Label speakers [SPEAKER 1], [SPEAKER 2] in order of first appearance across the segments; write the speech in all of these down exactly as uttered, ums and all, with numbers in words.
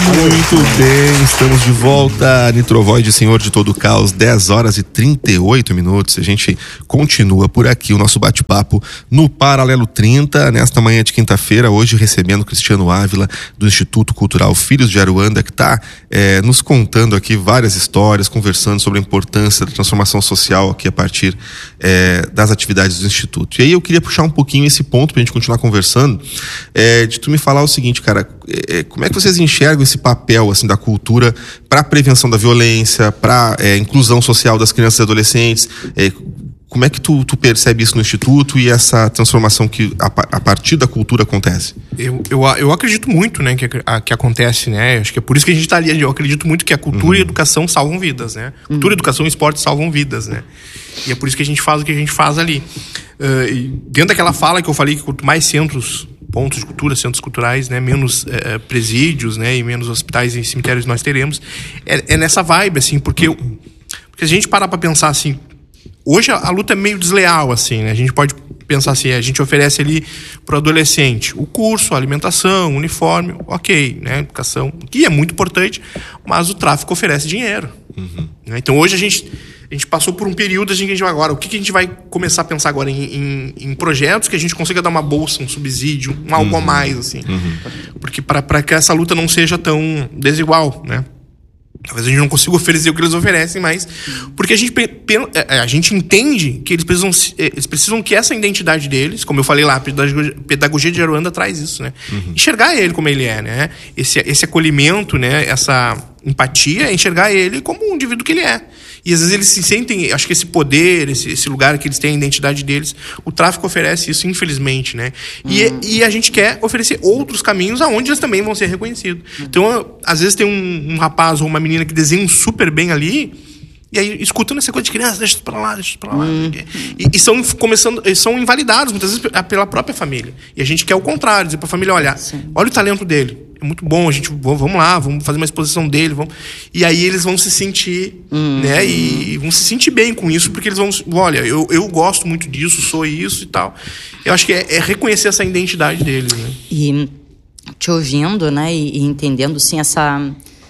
[SPEAKER 1] Muito bem, estamos de volta. Nitrovoid, Senhor de Todo o Caos, dez horas e trinta e oito minutos. A gente continua por aqui o nosso bate-papo no Paralelo trinta, nesta manhã de quinta-feira, hoje recebendo Cristiano Ávila, do Instituto Cultural Filhos de Aruanda, que está é, nos contando aqui várias histórias, conversando sobre a importância da transformação social aqui a partir é, das atividades do Instituto. E aí eu queria puxar um pouquinho esse ponto para a gente continuar conversando, é, de tu me falar o seguinte, cara, é, como é que vocês enxergam esse papel assim, da cultura para a prevenção da violência, para a é, inclusão social das crianças e adolescentes? É, como é que tu, tu percebe isso no Instituto e essa transformação que a, a partir da cultura acontece?
[SPEAKER 2] Eu, eu, eu acredito muito, né, que, a, que acontece, né? Acho que é por isso que a gente está ali. Eu acredito muito que a cultura uhum. e a educação salvam vidas, né? Cultura, uhum. educação e esporte salvam vidas, né? E é por isso que a gente faz o que a gente faz ali. Uh, e dentro daquela fala que eu falei que quanto mais centros, pontos de cultura, centros culturais, né, menos é, presídios, né, e menos hospitais e cemitérios nós teremos, é, é nessa vibe, assim, porque, eu, porque a gente parar para pensar assim, hoje a, a luta é meio desleal, assim, né, a gente pode pensar assim, a gente oferece ali pro adolescente o curso, a alimentação, o uniforme, ok, né, educação, que é muito importante, mas o tráfico oferece dinheiro. Uhum. Né, então hoje a gente... A gente passou por um período, a gente vai agora, o que, que a gente vai começar a pensar agora? Em, em, em projetos que a gente consiga dar uma bolsa, um subsídio, um algo uhum. a mais, assim. Uhum. Porque para que essa luta não seja tão desigual, né? Talvez a gente não consiga oferecer o que eles oferecem, mas... Porque a gente, a gente entende que eles precisam, eles precisam que essa identidade deles, como eu falei lá, a pedagogia de Aruanda traz isso, né? Uhum. Enxergar ele como ele é, né? Esse, esse acolhimento, né? Essa empatia, enxergar ele como um indivíduo que ele é. E às vezes eles se sentem, acho que esse poder, esse, esse lugar que eles têm, a identidade deles, o tráfico oferece isso, infelizmente, né? E, uhum. e a gente quer oferecer outros caminhos aonde eles também vão ser reconhecidos. Uhum. Então, às vezes tem um, um rapaz ou uma menina que desenham super bem ali, e aí, escutando essa coisa de criança, deixa isso pra lá, deixa isso pra lá. Uhum. E, e são começando, são invalidados, muitas vezes, pela própria família. E a gente quer o contrário, dizer pra família, olha, Sim. olha o talento dele. É muito bom, a gente, vamos lá, vamos fazer uma exposição dele. Vamos... E aí eles vão se sentir, uhum. né? E vão se sentir bem com isso, porque eles vão, olha, eu, eu gosto muito disso, sou isso e tal. Eu acho que é, é reconhecer essa identidade deles, né?
[SPEAKER 3] E te ouvindo, né? E, e entendendo, sim, essa...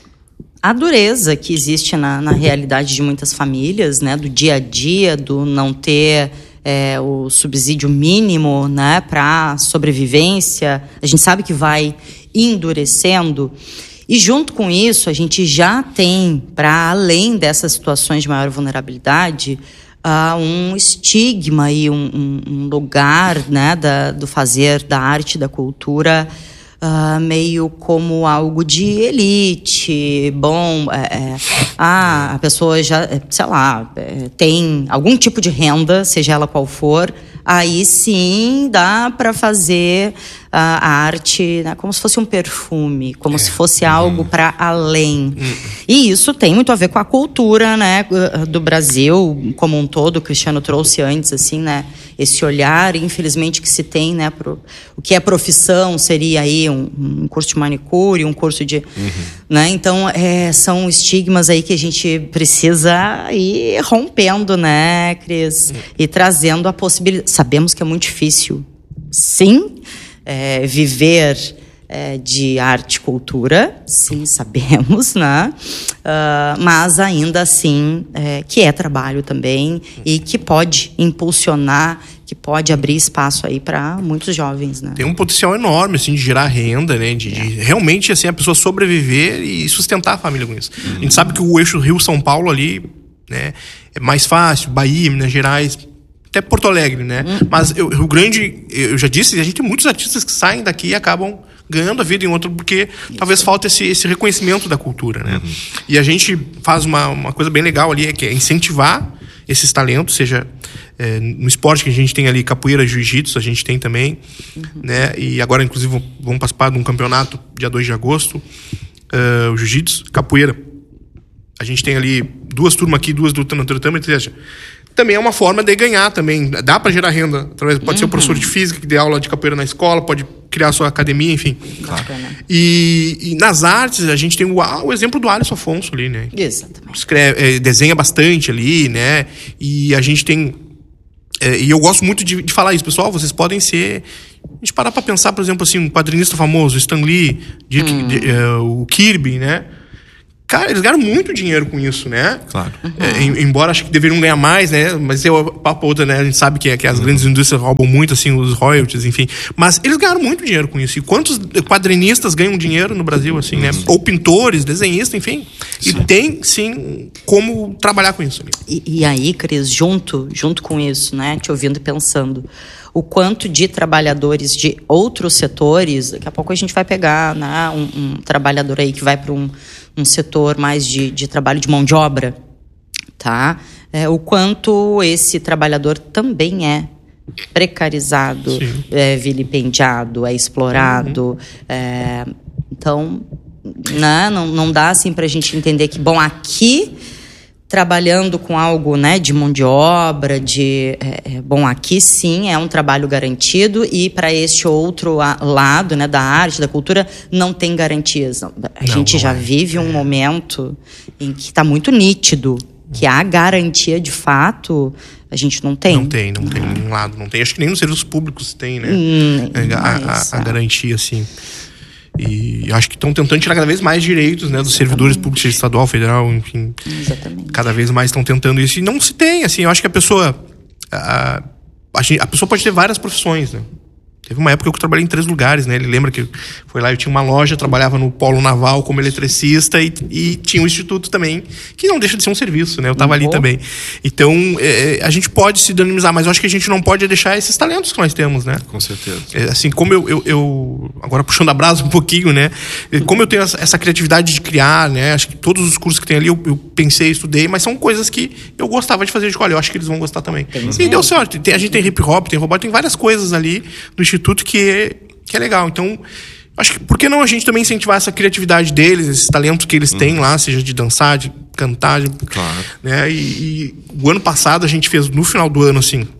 [SPEAKER 3] a dureza que existe na, na realidade de muitas famílias, né? Do dia a dia, do não ter é, o subsídio mínimo, né? Para sobrevivência. A gente sabe que vai endurecendo. E junto com isso, a gente já tem, para além dessas situações de maior vulnerabilidade, uh, um estigma e um, um, um lugar, né? Da, do fazer da arte, da cultura... Uh, meio como algo de elite, bom, é, é, ah, a pessoa já, sei lá, é, tem algum tipo de renda, seja ela qual for, aí sim dá para fazer uh, a arte, né, como se fosse um perfume, como é. se fosse algo hum. para além. Hum. E isso tem muito a ver com a cultura, né, do Brasil como um todo. O Cristiano trouxe antes, assim, né, esse olhar, infelizmente, que se tem, né, pro, o que é profissão seria aí um, um curso de manicure, um curso de... Uhum. Né, então, é, são estigmas aí que a gente precisa ir rompendo, né, Cris? Uhum. E trazendo a possibilidade... Sabemos que é muito difícil, sim, é, viver... É, de arte e cultura, sim, sabemos, né? Uh, mas ainda assim, é, que é trabalho também e que pode impulsionar, que pode abrir espaço aí para muitos jovens, né?
[SPEAKER 2] Tem um potencial enorme, assim, de gerar renda, né? De, é. de realmente, assim, a pessoa sobreviver e sustentar a família com isso. Uhum. A gente sabe que o eixo Rio-São Paulo ali, né? É mais fácil, Bahia, Minas Gerais... Até Porto Alegre, né? Uhum. Mas o Rio Grande, eu já disse, a gente tem muitos artistas que saem daqui e acabam ganhando a vida em outro, porque Isso. talvez falte esse, esse reconhecimento da cultura, né? Uhum. E a gente faz uma, uma coisa bem legal ali, que é incentivar esses talentos, seja é, no esporte que a gente tem ali, capoeira, jiu-jitsu, a gente tem também, uhum. né? E agora, inclusive, vamos participar de um campeonato dia dois de agosto, uh, o jiu-jitsu, capoeira. A gente tem ali duas turmas aqui, duas do tatame, ou seja, também é uma forma de ganhar também. Dá para gerar renda. Através, pode uhum. ser o professor de física que dê aula de capoeira na escola, pode criar a sua academia, enfim. Claro. E, e nas artes, a gente tem o, o exemplo do Alisson Afonso ali, né?
[SPEAKER 3] Exatamente.
[SPEAKER 2] Escreve, é, desenha bastante ali, né? E a gente tem... É, e eu gosto muito de, de falar isso, pessoal, vocês podem ser A gente parar pra pensar, por exemplo, assim, um quadrinista famoso, Stan Lee, Dick, hum. de, uh, o Kirby, né? Cara, eles ganham muito dinheiro com isso, né?
[SPEAKER 1] Claro.
[SPEAKER 2] Uhum. É, embora acho que deveriam ganhar mais, né? Mas é o papo outra, né? A gente sabe que, que as uhum. grandes indústrias roubam muito, assim, os royalties, enfim. Mas eles ganharam muito dinheiro com isso. E quantos quadrinistas ganham dinheiro no Brasil, assim, uhum. né? Ou pintores, desenhistas, enfim. Sim. E tem, sim, como trabalhar com isso.
[SPEAKER 3] E, e aí, Cris, junto, junto com isso, né? Te ouvindo e pensando... O quanto de trabalhadores de outros setores, daqui a pouco a gente vai pegar, né, um, um trabalhador aí que vai para um, um setor mais de, de trabalho de mão de obra, tá? É, o quanto esse trabalhador também é precarizado, é vilipendiado, é explorado. Uhum. É, então, né, não, não dá assim para a gente entender que, bom, aqui... trabalhando com algo, né, de mão de obra, de... É, é, bom, aqui sim é um trabalho garantido e para este outro a, lado, né, da arte, da cultura, não tem garantias. A não, gente não já é. vive um é. momento em que está muito nítido que a garantia, de fato, a gente não tem.
[SPEAKER 2] Não tem, não, não tem nenhum lado, não tem. Acho que nem nos serviços públicos tem, né? Hum, a, a, a garantia, assim... E acho que estão tentando tirar cada vez mais direitos, né, dos servidores públicos, estadual, federal, enfim.
[SPEAKER 3] Exatamente.
[SPEAKER 2] Cada vez mais estão tentando isso. E não se tem, assim, eu acho que a pessoa... A, a, a pessoa pode ter várias profissões, né? Teve uma época que eu trabalhei em três lugares, né? Ele lembra que foi lá, eu tinha uma loja, trabalhava no Polo Naval como eletricista e, e tinha um instituto também, que não deixa de ser um serviço, né? Eu tava uhum. ali também. Então, é, a gente pode se dinamizar, mas eu acho que a gente não pode deixar esses talentos que nós temos, né?
[SPEAKER 1] Com certeza.
[SPEAKER 2] É, assim, como eu, eu, eu... Agora puxando a brasa um pouquinho, né? Como eu tenho essa, essa criatividade de criar, né? Acho que todos os cursos que tem ali eu, eu pensei, estudei, mas são coisas que eu gostava de fazer de escola. Eu acho que eles vão gostar também. Uhum. E deu certo. Tem, a gente tem hip hop, tem robótica, tem várias coisas ali no instituto que, que é legal. Então, acho que por que não a gente também incentivar essa criatividade deles, esses talentos que eles têm uhum. lá, seja de dançar, de cantar, de,
[SPEAKER 1] claro.
[SPEAKER 2] né? E, e o ano passado a gente fez, no final do ano, assim,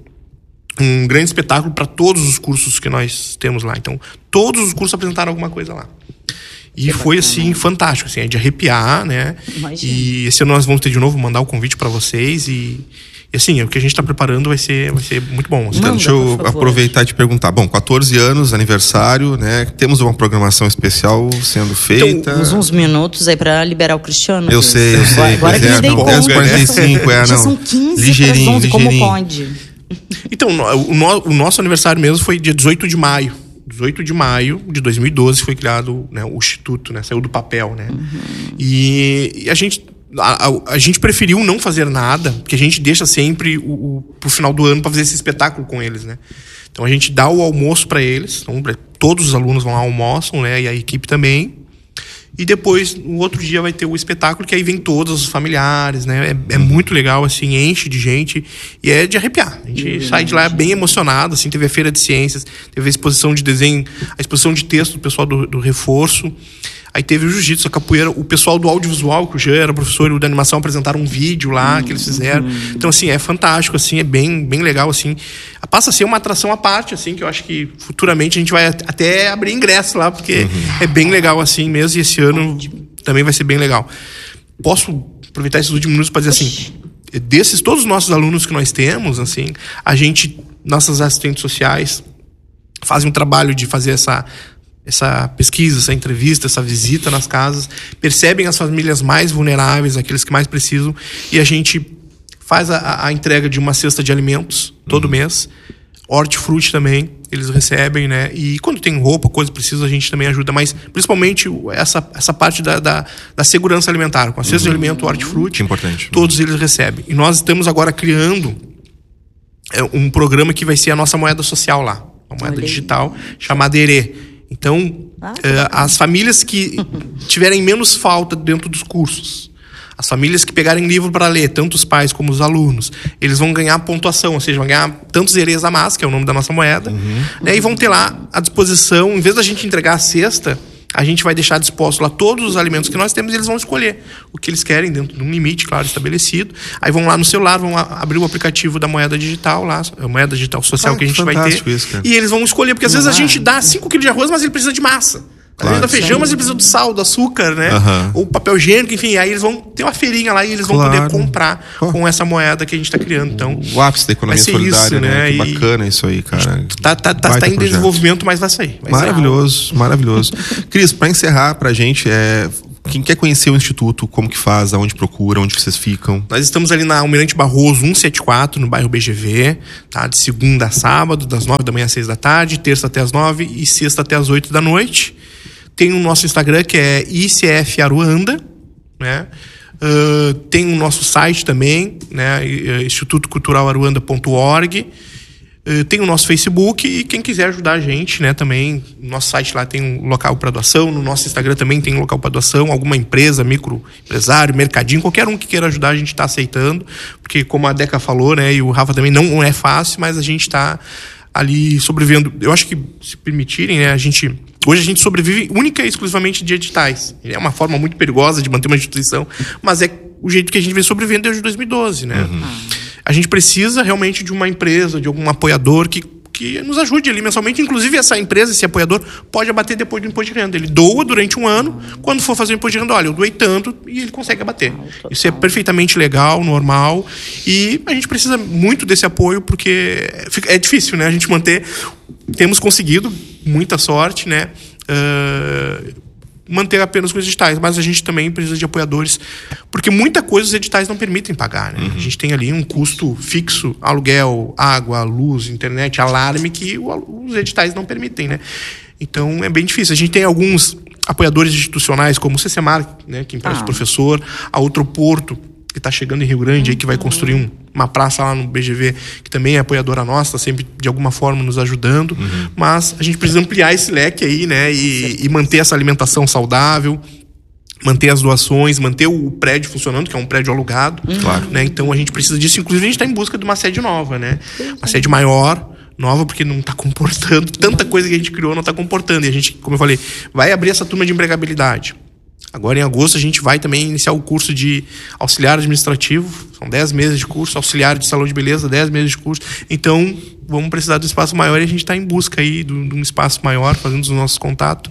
[SPEAKER 2] um grande espetáculo para todos os cursos que nós temos lá. Então, todos os cursos apresentaram alguma coisa lá. E que foi, bacana, assim, fantástico, assim, é de arrepiar, né? Imagina. E esse ano nós vamos ter de novo, mandar o convite para vocês e... E assim, o que a gente está preparando vai ser, vai ser muito bom. Assim.
[SPEAKER 1] Manda, deixa eu aproveitar e te perguntar. Bom, quatorze anos, aniversário, né? Temos uma programação especial sendo feita.
[SPEAKER 3] Então, uns, uns minutos aí para liberar o Cristiano.
[SPEAKER 1] Eu sei, eu sei.
[SPEAKER 3] Agora que
[SPEAKER 1] é,
[SPEAKER 3] me dei conta.
[SPEAKER 1] dez e quarenta e cinco, é, não.
[SPEAKER 3] Já são quinze
[SPEAKER 1] ligeirinho,
[SPEAKER 3] para onze, como
[SPEAKER 1] ligeirinho.
[SPEAKER 3] pode?
[SPEAKER 2] Então, o, no, o nosso aniversário mesmo foi dia dezoito de maio. dezoito de maio de dois mil e doze foi criado, né, o Instituto, né? Saiu do papel, né? Uhum. E, e a gente... A, a, a gente preferiu não fazer nada, porque a gente deixa sempre o, o, pro final do ano para fazer esse espetáculo com eles, né? Então a gente dá o almoço para eles, então, todos os alunos vão lá, almoçam, né? E a equipe também. E depois, no outro dia, vai ter o espetáculo, que aí vem todos os familiares, né? É, é muito legal, assim, enche de gente e é de arrepiar. A gente uhum. sai de lá bem emocionado, assim, teve a feira de ciências, teve a exposição de desenho, a exposição de texto do pessoal do, do Reforço. Aí teve o jiu-jitsu, a capoeira, o pessoal do audiovisual, que o Jean era professor, e o da animação apresentaram um vídeo lá uhum. que eles fizeram. Então, assim, é fantástico, assim, é bem, bem legal, assim. Passa a ser uma atração à parte, assim, que eu acho que futuramente a gente vai até abrir ingresso lá, porque uhum. é bem legal, assim, mesmo, e esse ano também vai ser bem legal. Posso aproveitar esses últimos minutos para dizer assim, desses todos os nossos alunos que nós temos, assim, a gente, nossas assistentes sociais, fazem um trabalho de fazer essa... essa pesquisa, essa entrevista, essa visita nas casas, percebem as famílias mais vulneráveis, aqueles que mais precisam, e a gente faz a, a entrega de uma cesta de alimentos todo uhum. mês, hortifruti também, eles recebem, né? E quando tem roupa, coisa precisa, a gente também ajuda, mas principalmente essa, essa parte da, da, da segurança alimentar, com a cesta uhum. de alimento, hortifruti,
[SPEAKER 1] importante.
[SPEAKER 2] Todos eles recebem. E nós estamos agora criando um programa que vai ser a nossa moeda social lá, uma moeda digital chamada Herê. Então, ah, eh, as famílias que tiverem menos falta dentro dos cursos, as famílias que pegarem livro para ler, tanto os pais como os alunos, eles vão ganhar pontuação, ou seja, vão ganhar tantos herês a mais, que é o nome da nossa moeda, uhum. né, e vão ter lá à disposição, em vez da gente entregar a cesta, a gente vai deixar disposto lá todos os alimentos que nós temos e eles vão escolher o que eles querem dentro de um limite, claro, estabelecido. Aí vão lá no celular, vão abrir o aplicativo da moeda digital lá, a moeda digital social ah, que a gente vai ter.
[SPEAKER 1] Isso,
[SPEAKER 2] e eles vão escolher, porque às Não vezes é. a gente dá cinco quilos de arroz, mas ele precisa de massa. Claro. Às vezes da feijão, mas eles precisam do sal, do açúcar, né?
[SPEAKER 1] Uhum.
[SPEAKER 2] Ou papel higiênico, enfim. Aí eles vão ter uma feirinha lá e eles
[SPEAKER 1] Claro.
[SPEAKER 2] vão poder comprar
[SPEAKER 1] oh.
[SPEAKER 2] com essa moeda que a gente tá criando. Então,
[SPEAKER 1] o ápice da economia solidária,
[SPEAKER 2] isso,
[SPEAKER 1] né?
[SPEAKER 2] né?
[SPEAKER 1] Que bacana isso aí, cara.
[SPEAKER 2] Tá, tá, tá, tá em projeto. Desenvolvimento, mas vai sair. Vai
[SPEAKER 1] maravilhoso, sair. maravilhoso. Cris, pra encerrar pra gente, é... quem quer conhecer o Instituto, como que faz, aonde procura, onde vocês ficam?
[SPEAKER 2] Nós estamos ali na Almirante Barroso cento e setenta e quatro, no bairro B G V, tá? De segunda a sábado, das nove da manhã às seis da tarde, terça até as nove e sexta até as oito da noite. Tem o nosso Instagram, que é I C F Aruanda, né? Uh, tem o nosso site também, né? instituto cultural aruanda ponto org. Uh, tem o nosso Facebook e quem quiser ajudar a gente, né? Também, no nosso site lá tem um local para doação, no nosso Instagram também tem um local para doação, alguma empresa, microempresário, mercadinho, qualquer um que queira ajudar a gente está aceitando, porque como a Deca falou, né? E o Rafa também, não é fácil, mas a gente está ali sobrevivendo. Eu acho que, se permitirem, né? A gente... Hoje a gente sobrevive única e exclusivamente de editais. É uma forma muito perigosa de manter uma instituição, mas é o jeito que a gente vem sobrevivendo desde dois mil e doze, né? Uhum. A gente precisa realmente de uma empresa, de algum apoiador que, que nos ajude ali mensalmente. Inclusive, essa empresa, esse apoiador, pode abater depois do imposto de renda. Ele doa durante um ano, quando for fazer o imposto de renda, olha, eu doei tanto, e ele consegue abater. Isso é perfeitamente legal, normal, e a gente precisa muito desse apoio, porque é difícil, né? A gente manter... Temos conseguido, muita sorte, né? Uh, manter apenas com os editais, mas a gente também precisa de apoiadores, porque muita coisa os editais não permitem pagar, né? Uhum. A gente tem ali um custo fixo, aluguel, água, luz, internet, alarme, que os editais não permitem, né? Então é bem difícil. A gente tem alguns apoiadores institucionais, como o CCMAR, né, que empresta ah. o professor, a Outro Porto, que está chegando em Rio Grande, uhum. aí, que vai construir um, uma praça lá no B G V, que também é apoiadora nossa, está sempre de alguma forma nos ajudando, uhum. mas a gente precisa ampliar esse leque aí, né, e, e manter essa alimentação saudável, manter as doações, manter o prédio funcionando, que é um prédio alugado, uhum. claro, né, então a gente precisa disso. Inclusive a gente está em busca de uma sede nova, né, uma sede maior, nova, porque não está comportando, tanta coisa que a gente criou não está comportando, e a gente, como eu falei, vai abrir essa turma de empregabilidade. Agora, em agosto, a gente vai também iniciar o curso de auxiliar administrativo. São dez meses de curso. Auxiliar de salão de beleza, dez meses de curso. Então, vamos precisar do espaço maior e a gente está em busca aí de um espaço maior, fazendo os nossos contatos.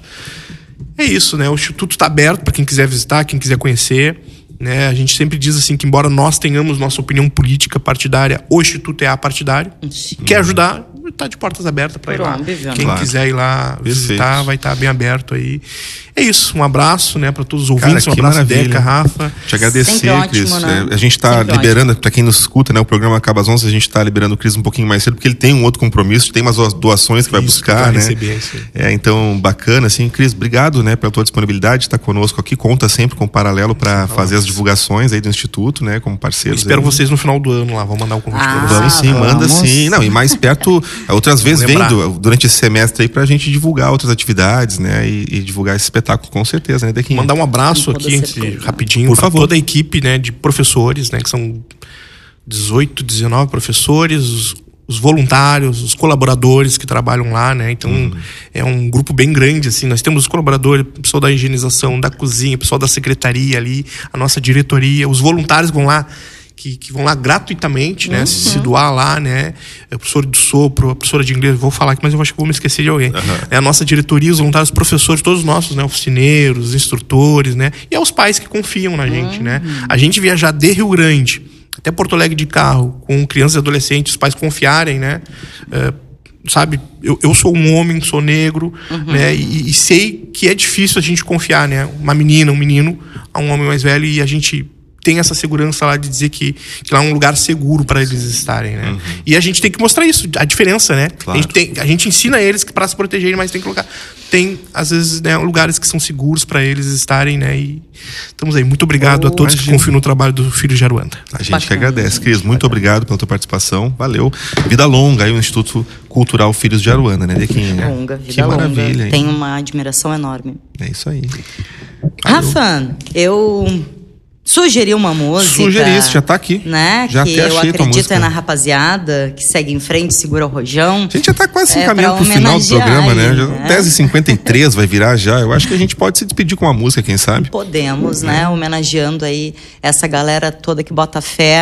[SPEAKER 2] É isso, né? O Instituto está aberto para quem quiser visitar, quem quiser conhecer. Né? A gente sempre diz assim que, embora nós tenhamos nossa opinião política partidária, o Instituto é apartidário. Sim. Quer ajudar? Está de portas abertas para ir lá. Quem claro. quiser ir lá visitar, perfeito. Vai estar bem aberto aí. É isso, um abraço, né, para todos os ouvintes. Cara, um abraço, Deca, Rafa.
[SPEAKER 1] Te agradecer, ótimo, Cris. Né? É, a gente está liberando, para quem nos escuta, né, o programa acaba às onze, a gente está liberando o Cris um pouquinho mais cedo, porque ele tem um outro compromisso, tem umas doações que isso, vai buscar, né? Receber, é, então, bacana, assim. Cris, obrigado, né, pela tua disponibilidade, estar conosco aqui. Conta sempre com o Paralelo para fazer as divulgações aí do Instituto, né, como parceiros. Eu espero aí. Vocês no final do ano lá, vamos mandar o convite ah, para vocês. Vamos sim, vamos. Manda sim. Não, e mais perto, outras vezes vem durante esse semestre aí pra gente divulgar outras atividades, né, e, e divulgar esse espetáculo, com certeza, né, Dequinha? Mandar um abraço aqui, entre, rapidinho, por favor, toda a equipe, né, de professores, né, que são dezoito, dezenove professores, os, os voluntários, os colaboradores que trabalham lá, né, então uhum. é um grupo bem grande, assim. Nós temos os colaboradores, o pessoal da higienização, da cozinha, o pessoal da secretaria ali, a nossa diretoria, os voluntários vão lá Que, que vão lá gratuitamente, né? Uhum. Se, se doar lá, né? É o professor de sopro, a professora de inglês, vou falar aqui, mas eu acho que vou me esquecer de alguém. Uhum. É a nossa diretoria, os voluntários, os professores, todos nossos, né? Oficineiros, instrutores, né? E aos pais que confiam na gente, uhum. né? A gente viajar de Rio Grande até Porto Alegre de carro, com crianças e adolescentes, os pais confiarem, né? É, sabe, eu, eu sou um homem, sou negro, uhum. né? E, e sei que é difícil a gente confiar, né? Uma menina, um menino, a um homem mais velho, e a gente tem essa segurança lá de dizer que, que lá é um lugar seguro para eles estarem, né? Uhum. E a gente tem que mostrar isso, a diferença, né? Claro. A, gente tem, a gente ensina eles que para se protegerem, mas tem que colocar. Tem, às vezes, né, lugares que são seguros para eles estarem, né? E estamos aí. Muito obrigado oh, a todos imagina. que confiam no trabalho do Filhos de Aruanda. A gente Bacana. que agradece, Cris. Muito Bacana. obrigado pela tua participação. Valeu. Vida longa aí o Instituto Cultural Filhos de Aruanda, né, Dequinha?
[SPEAKER 3] Longa, vida
[SPEAKER 1] que
[SPEAKER 3] longa.
[SPEAKER 1] Maravilha. Hein?
[SPEAKER 3] Tenho uma admiração enorme.
[SPEAKER 1] É isso aí.
[SPEAKER 3] Valeu. Rafa, eu sugeri uma música.
[SPEAKER 1] Sugeri isso, já tá aqui.
[SPEAKER 3] Né?
[SPEAKER 1] Já
[SPEAKER 3] que
[SPEAKER 1] até
[SPEAKER 3] eu
[SPEAKER 1] achei
[SPEAKER 3] acredito é na rapaziada que segue em frente, segura o rojão.
[SPEAKER 1] A gente já tá quase se encaminhando é, pro final do programa, né? Já né? dez e cinquenta e três vai virar já. Eu acho que a gente pode se despedir com uma música, quem sabe?
[SPEAKER 3] Podemos, né? Homenageando aí essa galera toda que bota fé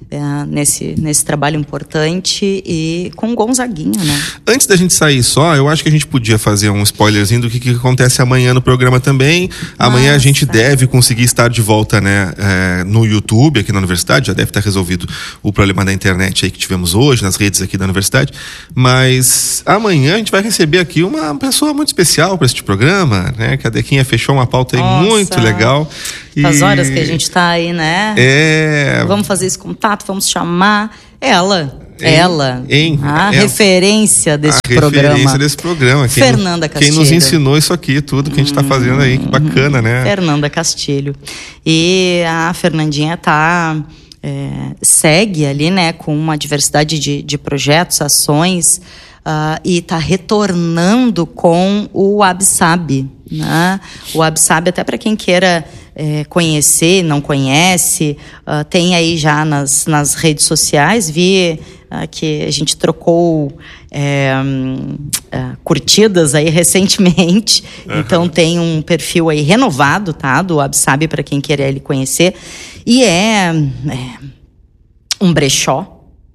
[SPEAKER 3] é, nesse, nesse trabalho importante e com o Gonzaguinha, né?
[SPEAKER 1] Antes da gente sair só, eu acho que a gente podia fazer um spoilerzinho do que, que acontece amanhã no programa também. Amanhã Nossa. a gente deve conseguir estar de volta, né, é, no YouTube aqui na universidade, já deve estar resolvido o problema da internet aí que tivemos hoje, nas redes aqui da universidade, mas amanhã a gente vai receber aqui uma pessoa muito especial para este programa, né, que a Dequinha fechou uma pauta aí
[SPEAKER 3] Nossa.
[SPEAKER 1] muito legal.
[SPEAKER 3] As
[SPEAKER 1] e...
[SPEAKER 3] horas que a gente tá aí, né?
[SPEAKER 1] É...
[SPEAKER 3] Vamos fazer esse contato, vamos chamar ela.
[SPEAKER 1] Em,
[SPEAKER 3] ela,
[SPEAKER 1] em,
[SPEAKER 3] a
[SPEAKER 1] é,
[SPEAKER 3] referência desse
[SPEAKER 1] a
[SPEAKER 3] programa.
[SPEAKER 1] A referência desse programa. Quem,
[SPEAKER 3] Fernanda Castilho.
[SPEAKER 1] Quem nos ensinou isso aqui, tudo que a gente está fazendo aí, que bacana, né?
[SPEAKER 3] Fernanda Castilho. E a Fernandinha tá, é, segue ali, né, com uma diversidade de, de projetos, ações, uh, e está retornando com o Absab, né? O Absab, até para quem queira é, conhecer, não conhece, uh, tem aí já nas, nas redes sociais, vi uh, que a gente trocou é, uh, curtidas aí recentemente, uhum. Então tem um perfil aí renovado, tá, do Absab, para quem querer ele conhecer, e é, é um brechó,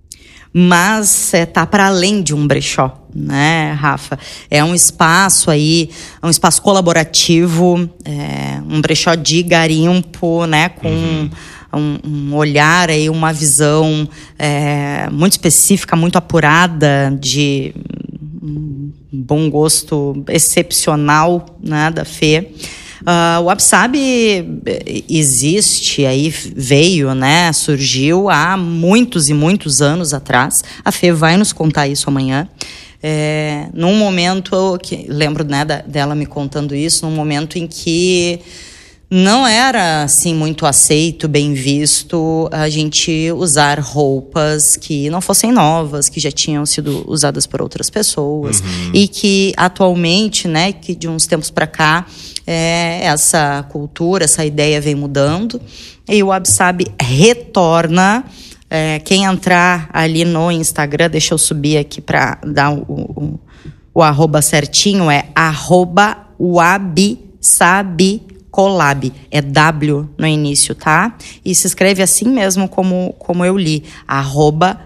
[SPEAKER 3] mas é, tá para além de um brechó, né, Rafa? É um espaço aí, um espaço colaborativo, é, um brechó de garimpo, né, com uhum. um, um olhar aí, uma visão é, muito específica, muito apurada, de um bom gosto excepcional, né, da Fê. Uh, o Absab existe, aí veio, né, surgiu há muitos e muitos anos atrás. A Fê vai nos contar isso amanhã. É, num momento, que lembro, né, da, dela me contando isso, num momento em que não era assim muito aceito, bem visto a gente usar roupas que não fossem novas, que já tinham sido usadas por outras pessoas, uhum. E que atualmente, né, que de uns tempos para cá, é, essa cultura, essa ideia vem mudando e o Absab retorna. É, quem entrar ali no Instagram, deixa eu subir aqui para dar o, o, o arroba certinho, é arroba Wabsab Collab, é W no início, tá? E se escreve assim mesmo como, como eu li, arroba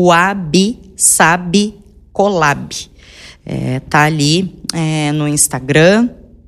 [SPEAKER 3] Wabsab Collab. É, tá ali é, no Instagram,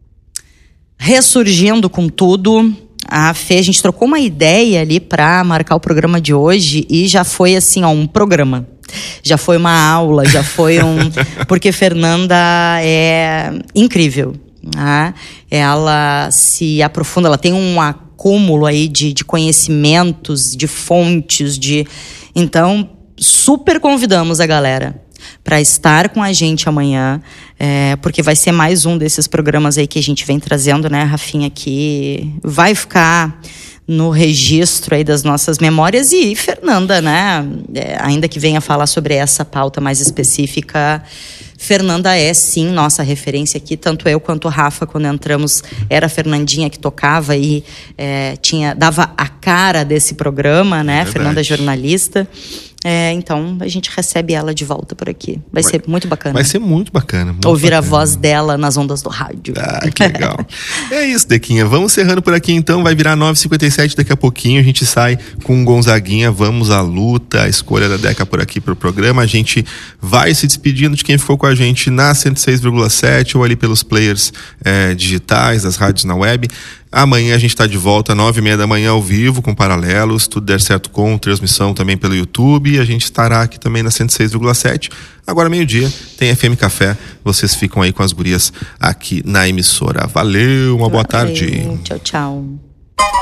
[SPEAKER 3] ressurgindo com tudo. A Fê, a gente trocou uma ideia ali para marcar o programa de hoje e já foi assim, ó, um programa. Já foi uma aula, já foi um... Porque Fernanda é incrível. Né? Ela se aprofunda, ela tem um acúmulo aí de, de conhecimentos, de fontes, de... Então, super convidamos a galera para estar com a gente amanhã, é, porque vai ser mais um desses programas aí que a gente vem trazendo, né, Rafinha, que vai ficar no registro aí das nossas memórias. E Fernanda, né, é, ainda que venha falar sobre essa pauta mais específica, Fernanda é sim nossa referência aqui, tanto eu quanto o Rafa, quando entramos, era a Fernandinha que tocava e é, tinha, dava a cara desse programa, né, é Fernanda é jornalista. É, então a gente recebe ela de volta por aqui. Vai, vai ser muito bacana.
[SPEAKER 1] Vai ser muito bacana. Muito
[SPEAKER 3] Ouvir
[SPEAKER 1] bacana.
[SPEAKER 3] A voz dela nas ondas do rádio.
[SPEAKER 1] Ah, que legal. É isso, Dequinha. Vamos encerrando por aqui então. Vai virar nove e cinquenta e sete daqui a pouquinho. A gente sai com o Gonzaguinha. Vamos à luta. A escolha da Deca por aqui pro programa. A gente vai se despedindo de quem ficou com a gente na cento e seis vírgula sete ou ali pelos players é, digitais, das rádios na web. Amanhã a gente está de volta, nove e meia da manhã, ao vivo, com Paralelos. Tudo der certo com transmissão também pelo YouTube. A gente estará aqui também na cento e seis vírgula sete. Agora, meio-dia, tem F M Café. Vocês ficam aí com as gurias aqui na emissora. Valeu, uma boa
[SPEAKER 3] Valeu,
[SPEAKER 1] tarde.
[SPEAKER 3] Tchau, tchau.